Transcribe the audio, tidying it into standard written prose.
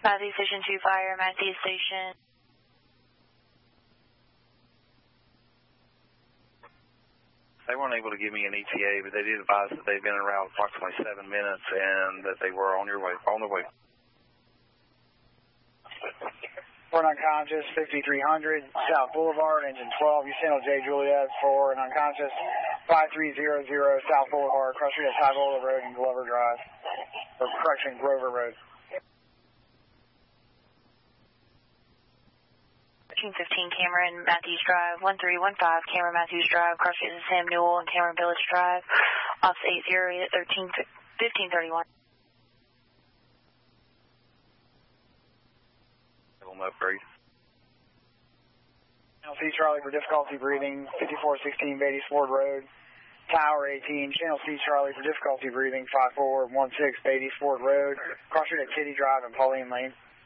Matthews Station 2 Fire, Matthews Station. They weren't able to give me an ETA, but they did advise that they'd been en route approximately 7 minutes and that they were on their way. Port unconscious, 5300 South Boulevard, engine 12, Usaino J. Juliet for an unconscious, 5300 South Boulevard, cross street at Tyvola Road and Glover Drive, or correction, Grover Road. 15 Cameron Matthews Drive, 1315 Cameron Matthews Drive, cross street at Sam Newell and Cameron Village Drive, ops 80 at 1531. Upgrade. Channel C Charlie for difficulty breathing, 5416 Beatty Ford Road, Tower 18, Channel C Charlie for difficulty breathing, 5416 Beatty Ford Road, cross street at Kitty Drive and Pauline Lane.